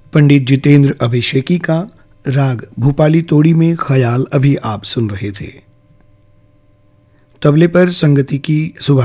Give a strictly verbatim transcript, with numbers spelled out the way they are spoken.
पंडित जितेंद्र अभिषेकी का राग भूपाली तोड़ी में ख्याल अभी आप सुन रहे थे। तबले पर संगति की सुभाष